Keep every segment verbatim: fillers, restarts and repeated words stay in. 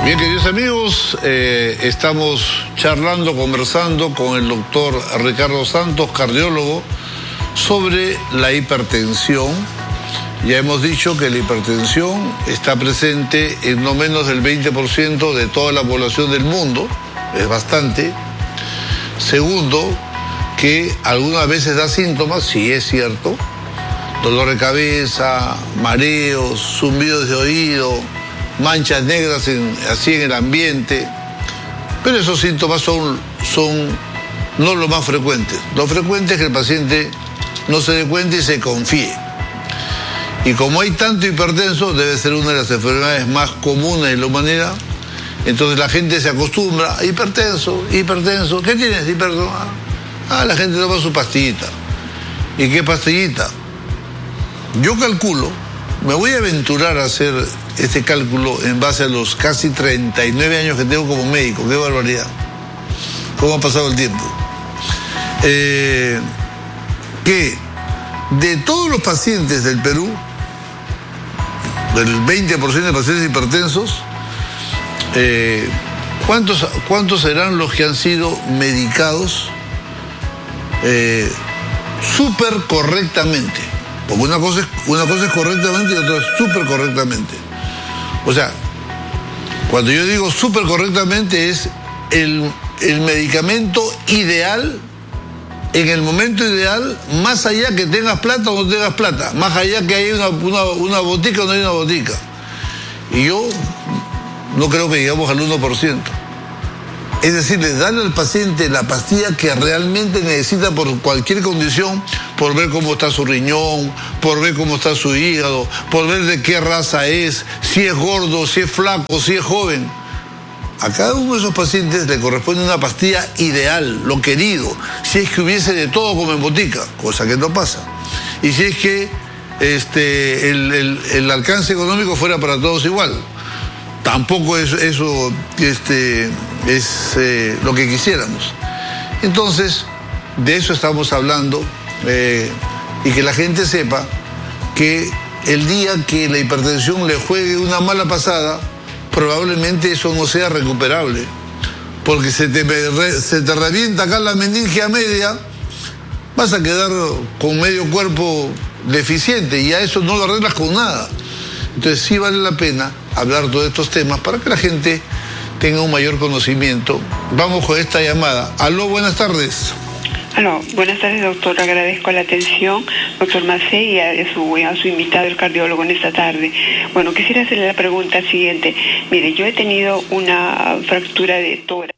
Bien, queridos amigos, eh, estamos charlando, conversando con el doctor Ricardo Santos, cardiólogo, sobre la hipertensión. Ya hemos dicho que la hipertensión está presente en no menos del veinte por ciento de toda la población del mundo, es bastante. Segundo, que algunas veces da síntomas, sí es cierto, dolor de cabeza, mareos, zumbidos de oído, manchas negras en, así en el ambiente, pero esos síntomas son, son no los más frecuentes. Lo frecuente es que el paciente no se dé cuenta y se confíe. Y como hay tanto hipertenso, debe ser una de las enfermedades más comunes en la humanidad, entonces la gente se acostumbra, hipertenso, hipertenso, ¿qué tienes hipertenso? Ah, la gente toma su pastillita. ¿Y qué pastillita? Yo calculo, me voy a aventurar a hacer este cálculo en base a los casi treinta y nueve años que tengo como médico. ¡Qué barbaridad! ¿Cómo ha pasado el tiempo? Eh, que de todos los pacientes del Perú, del veinte por ciento de pacientes hipertensos, eh, ¿cuántos, ¿cuántos serán los que han sido medicados eh, súper correctamente? Porque una cosa, es, una cosa es correctamente y otra es súper correctamente. O sea, cuando yo digo súper correctamente es el, el medicamento ideal en el momento ideal, más allá que tengas plata o no tengas plata, más allá que haya una, una, una botica o no hay una botica. Y yo no creo que llegamos al uno por ciento. Es decir, le darle al paciente la pastilla que realmente necesita por cualquier condición, por ver cómo está su riñón, por ver cómo está su hígado, por ver de qué raza es, si es gordo, si es flaco, si es joven. A cada uno de esos pacientes le corresponde una pastilla ideal, lo querido, si es que hubiese de todo como en botica, cosa que no pasa. Y si es que este, el, el, el alcance económico fuera para todos igual. Tampoco es, eso este, es eh, lo que quisiéramos. Entonces, de eso estamos hablando eh, y que la gente sepa que el día que la hipertensión le juegue una mala pasada, probablemente eso no sea recuperable, porque se te, se te revienta acá la meningia media, vas a quedar con medio cuerpo deficiente y a eso no lo arreglas con nada. Entonces sí vale la pena hablar todos estos temas para que la gente tenga un mayor conocimiento. Vamos con esta llamada. Aló, buenas tardes. Aló, buenas tardes, doctor. Agradezco la atención, doctor Macé, y a su, a su invitado, el cardiólogo, en esta tarde. Bueno, quisiera hacerle la pregunta siguiente. Mire, yo he tenido una fractura de tórax.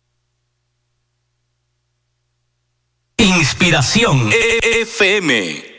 Inspiración F M.